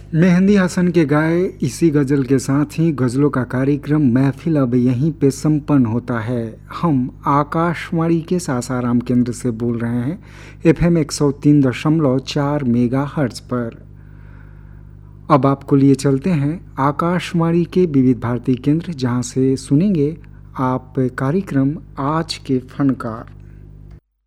मेहंदी हसन के गाए इसी गज़ल के साथ ही गज़लों का कार्यक्रम महफिल अब यहीं पे संपन्न होता है। हम आकाशवाणी के सासाराम केंद्र से बोल रहे हैं, FM 103.4 मेगाहर्ट्ज़ पर। अब आपको लिए चलते हैं आकाशवाणी के विविध भारती केंद्र, जहां से सुनेंगे आप कार्यक्रम आज के फनकार।